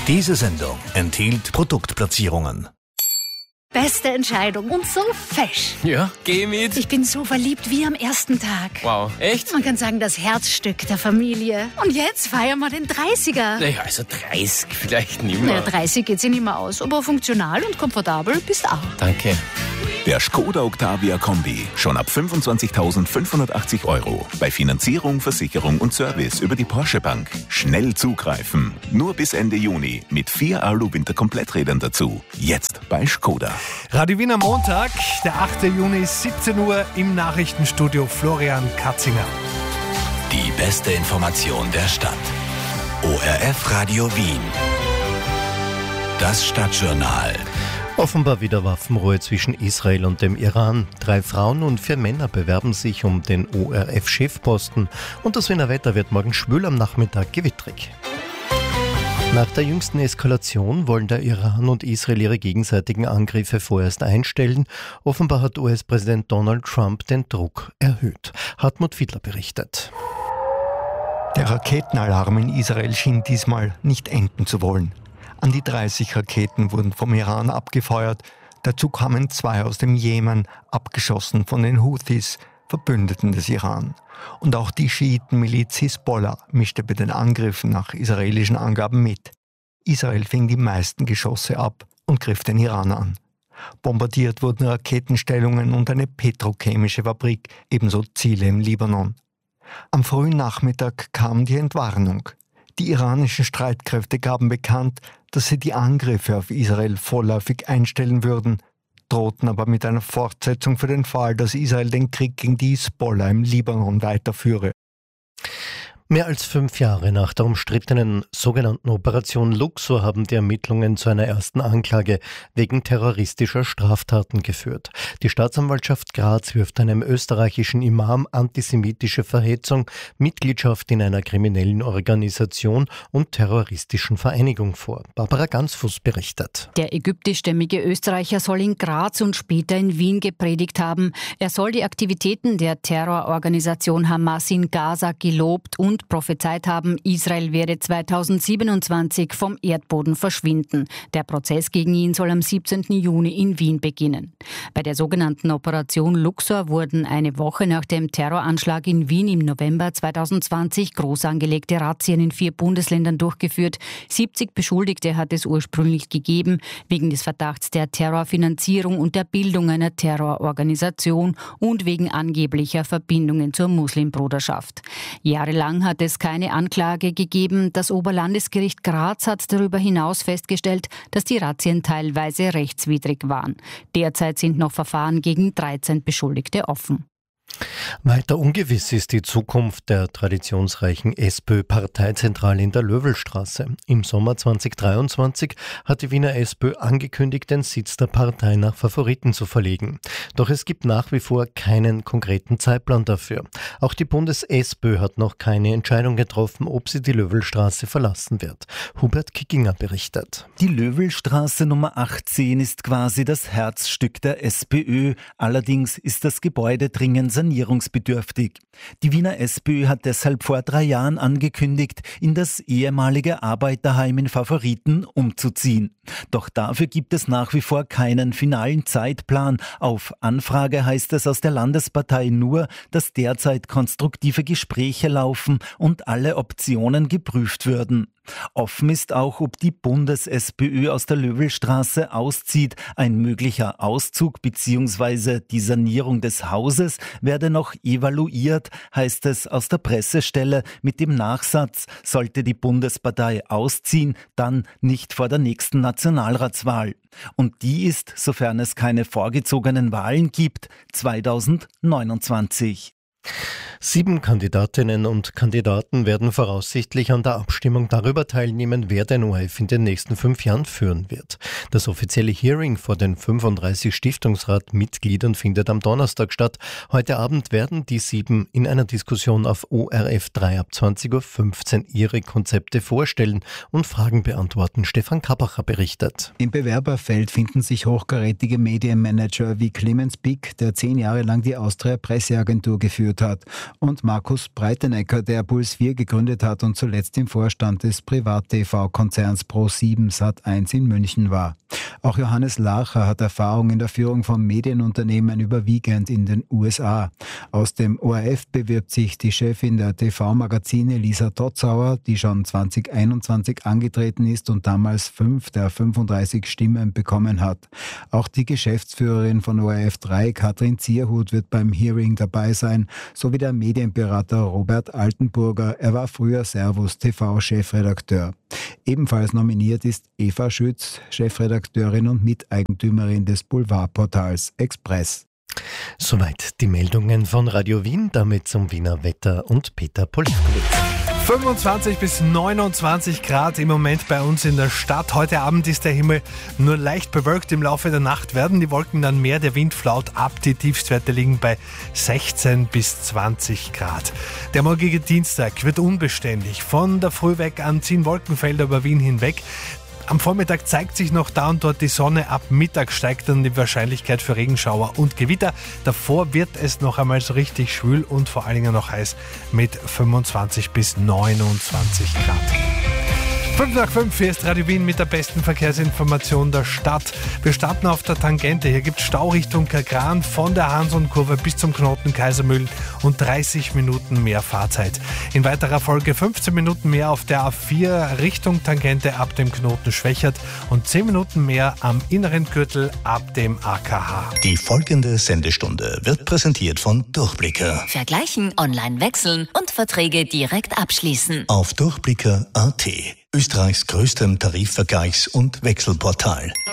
Diese Sendung enthielt Produktplatzierungen. Beste Entscheidung und so fesch. Ja, geh mit. Ich bin so verliebt wie am ersten Tag. Wow, echt? Man kann sagen, das Herzstück der Familie. Und jetzt feiern wir den 30er. Naja, also 30 vielleicht nicht mehr. Naja, 30 geht sich nicht mehr aus, aber funktional und komfortabel bist auch. Danke. Der Skoda Octavia Kombi. Schon ab 25.580 €. Bei Finanzierung, Versicherung und Service über die Porsche Bank. Schnell zugreifen. Nur bis Ende Juni mit 4 Alu-Winter-Kompletträdern dazu. Jetzt bei Skoda. Radio Wien am Montag, der 8. Juni, 17 Uhr im Nachrichtenstudio Florian Katzinger. Die beste Information der Stadt. ORF Radio Wien. Das Stadtjournal. Offenbar wieder Waffenruhe zwischen Israel und dem Iran. 3 Frauen und 4 Männer bewerben sich um den ORF-Chefposten. Und das Wiener Wetter wird morgen schwül, am Nachmittag gewittrig. Nach der jüngsten Eskalation wollen der Iran und Israel ihre gegenseitigen Angriffe vorerst einstellen. Offenbar hat US-Präsident Donald Trump den Druck erhöht. Hartmut Fiedler berichtet. Der Raketenalarm in Israel schien diesmal nicht enden zu wollen. An die 30 Raketen wurden vom Iran abgefeuert. Dazu kamen 2 aus dem Jemen, abgeschossen von den Houthis, Verbündeten des Iran. Und auch die Schiitenmiliz Hisbollah mischte bei den Angriffen nach israelischen Angaben mit. Israel fing die meisten Geschosse ab und griff den Iran an. Bombardiert wurden Raketenstellungen und eine petrochemische Fabrik, ebenso Ziele im Libanon. Am frühen Nachmittag kam die Entwarnung. Die iranischen Streitkräfte gaben bekannt, dass sie die Angriffe auf Israel vorläufig einstellen würden, drohten aber mit einer Fortsetzung für den Fall, dass Israel den Krieg gegen die Hisbollah im Libanon weiterführe. Mehr als 5 Jahre nach der umstrittenen sogenannten Operation Luxor haben die Ermittlungen zu einer ersten Anklage wegen terroristischer Straftaten geführt. Die Staatsanwaltschaft Graz wirft einem österreichischen Imam antisemitische Verhetzung, Mitgliedschaft in einer kriminellen Organisation und terroristischen Vereinigung vor. Barbara Gansfuß berichtet. Der ägyptischstämmige Österreicher soll in Graz und später in Wien gepredigt haben. Er soll die Aktivitäten der Terrororganisation Hamas in Gaza gelobt und prophezeit haben, Israel werde 2027 vom Erdboden verschwinden. Der Prozess gegen ihn soll am 17. Juni in Wien beginnen. Bei der sogenannten Operation Luxor wurden eine Woche nach dem Terroranschlag in Wien im November 2020 groß angelegte Razzien in 4 Bundesländern durchgeführt. 70 Beschuldigte hat es ursprünglich gegeben, wegen des Verdachts der Terrorfinanzierung und der Bildung einer Terrororganisation und wegen angeblicher Verbindungen zur Muslimbruderschaft. Jahrelang hat es keine Anklage gegeben. Das Oberlandesgericht Graz hat darüber hinaus festgestellt, dass die Razzien teilweise rechtswidrig waren. Derzeit sind noch Verfahren gegen 13 Beschuldigte offen. Weiter ungewiss ist die Zukunft der traditionsreichen SPÖ-Parteizentrale in der Löwelstraße. Im Sommer 2023 hat die Wiener SPÖ angekündigt, den Sitz der Partei nach Favoriten zu verlegen. Doch es gibt nach wie vor keinen konkreten Zeitplan dafür. Auch die Bundes-SPÖ hat noch keine Entscheidung getroffen, ob sie die Löwelstraße verlassen wird. Hubert Kickinger berichtet. Die Löwelstraße Nummer 18 ist quasi das Herzstück der SPÖ. Allerdings ist das Gebäude dringend sanierungsbedürftig. Die Wiener SPÖ hat deshalb vor 3 Jahren angekündigt, in das ehemalige Arbeiterheim in Favoriten umzuziehen. Doch dafür gibt es nach wie vor keinen finalen Zeitplan. Auf Anfrage heißt es aus der Landespartei nur, dass derzeit konstruktive Gespräche laufen und alle Optionen geprüft würden. Offen ist auch, ob die Bundes-SPÖ aus der Löwelstraße auszieht. Ein möglicher Auszug bzw. die Sanierung des Hauses werde noch evaluiert, heißt es aus der Pressestelle mit dem Nachsatz, sollte die Bundespartei ausziehen, dann nicht vor der nächsten Nationalratswahl. Und die ist, sofern es keine vorgezogenen Wahlen gibt, 2029. 7 Kandidatinnen und Kandidaten werden voraussichtlich an der Abstimmung darüber teilnehmen, wer den ORF in den nächsten 5 Jahren führen wird. Das offizielle Hearing vor den 35 Stiftungsratmitgliedern findet am Donnerstag statt. Heute Abend werden die 7 in einer Diskussion auf ORF 3 ab 20.15 Uhr ihre Konzepte vorstellen und Fragen beantworten. Stefan Kabacher berichtet. Im Bewerberfeld finden sich hochkarätige Medienmanager wie Clemens Pick, der 10 Jahre lang die Austria Presseagentur geführt geführt hat. Und Markus Breitenecker, der Puls 4 gegründet hat und zuletzt im Vorstand des Privat-TV-Konzerns Pro7 Sat1 in München war. Auch Johannes Lacher hat Erfahrung in der Führung von Medienunternehmen überwiegend in den USA. Aus dem ORF bewirbt sich die Chefin der TV-Magazine Lisa Totzauer, die schon 2021 angetreten ist und damals 5 der 35 Stimmen bekommen hat. Auch die Geschäftsführerin von ORF 3, Katrin Zierhut, wird beim Hearing dabei sein, sowie der Medienberater Robert Altenburger. Er war früher Servus TV-Chefredakteur. Ebenfalls nominiert ist Eva Schütz, Chefredakteurin und Miteigentümerin des Boulevardportals Express. Soweit die Meldungen von Radio Wien, damit zum Wiener Wetter und Peter Polifkowitz. 25 bis 29 Grad im Moment bei uns in der Stadt. Heute Abend ist der Himmel nur leicht bewölkt. Im Laufe der Nacht werden die Wolken dann mehr, der Wind flaut ab. Die Tiefstwerte liegen bei 16 bis 20 Grad. Der morgige Dienstag wird unbeständig. Von der Früh weg an ziehen Wolkenfelder über Wien hinweg. Am Vormittag zeigt sich noch da und dort die Sonne. Ab Mittag steigt dann die Wahrscheinlichkeit für Regenschauer und Gewitter. Davor wird es noch einmal so richtig schwül und vor allen Dingen noch heiß mit 25 bis 29 Grad. 5 nach 5, hier ist Radio Wien mit der besten Verkehrsinformation der Stadt. Wir starten auf der Tangente. Hier gibt es Stau Richtung Kagran von der Hansonkurve bis zum Knoten Kaisermühlen und 30 Minuten mehr Fahrzeit. In weiterer Folge 15 Minuten mehr auf der A4 Richtung Tangente ab dem Knoten Schwächert und 10 Minuten mehr am inneren Gürtel ab dem AKH. Die folgende Sendestunde wird präsentiert von Durchblicker. Vergleichen, online wechseln und Verträge direkt abschließen. Auf Durchblicker.at. Österreichs größtem Tarifvergleichs- und Wechselportal.